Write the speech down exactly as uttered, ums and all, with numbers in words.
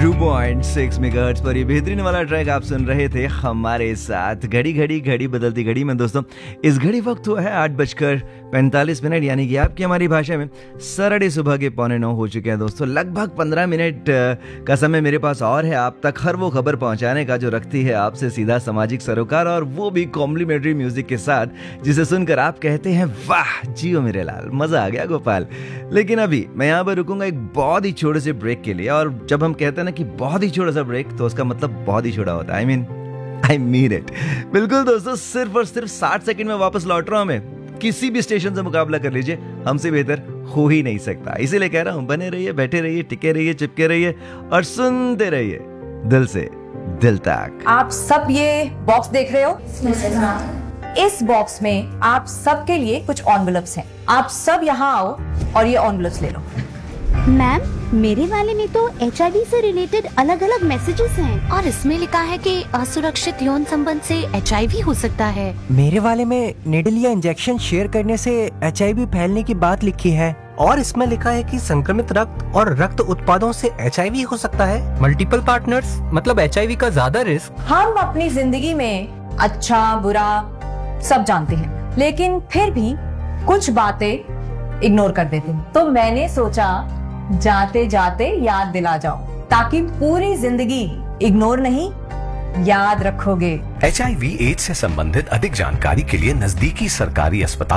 Two point six megahertz पर ये बेहतरीन वाला ट्रैक आप सुन रहे थे हमारे साथ। घड़ी घड़ी घड़ी बदलती घड़ी में दोस्तों इस घड़ी वक्त हुआ है आठ बजकर पैंतालीस मिनट, यानी कि आपकी हमारी भाषा में साढ़े सुबह के पौने नौ हो चुके हैं दोस्तों। लगभग पंद्रह मिनट का समय मेरे पास और है आप तक हर वो खबर पहुंचाने का जो रखती है आपसे सीधा सामाजिक सरोकार, और वो भी कॉम्प्लीमेंट्री म्यूजिक के साथ जिसे सुनकर आप कहते हैं वाह जियो मेरे लाल, मजा आ गया गोपाल। लेकिन अभी मैं यहाँ पर रुकूंगा एक बहुत ही छोटे से ब्रेक के लिए, और जब हम कहते हैं ना कि बहुत ही छोटा सा ब्रेक तो उसका मतलब बहुत ही छोटा होता है। I mean I mean it. बिल्कुल दोस्तों, सिर्फ और सिर्फ साठ सेकंड में वापस लौट रहा हूं मैं। किसी भी स्टेशन से मुकाबला कर लीजिए, हमसे बेहतर हो ही नहीं सकता। इसीलिए कह रहा हूं, बने रहिए, बैठे रहिए, टिके रहिए, चिपके रहिए और सुनते रहिए दिल से दिल तक। आप सब ये बॉक्स देख रहे हो? इस बॉक्स में आप सबके लिए कुछ एनवेलप्स हैं। आप सब यहाँ आओ और ये एनवेलप्स ले लो। मैम, मेरे वाले में तो एच आई वी से रिलेटेड अलग अलग मैसेजेस हैं और इसमें लिखा है कि असुरक्षित यौन संबंध से एच आई वी हो सकता है। मेरे वाले में निडल या इंजेक्शन शेयर करने से एच आई वी फैलने की बात लिखी है, और इसमें लिखा है कि संक्रमित रक्त और रक्त उत्पादों से एच आई वी हो सकता है। मल्टीपल पार्टनर्स मतलब एच आई वी का ज्यादा रिस्क। हम अपनी जिंदगी में अच्छा बुरा सब जानते हैं, लेकिन फिर भी कुछ बातें इग्नोर कर देते हैं। तो मैंने सोचा जाते जाते याद दिला जाओ, ताकि पूरी जिंदगी इग्नोर नहीं याद रखोगे। एच आई वी एड्स से संबंधित अधिक जानकारी के लिए नजदीकी सरकारी अस्पताल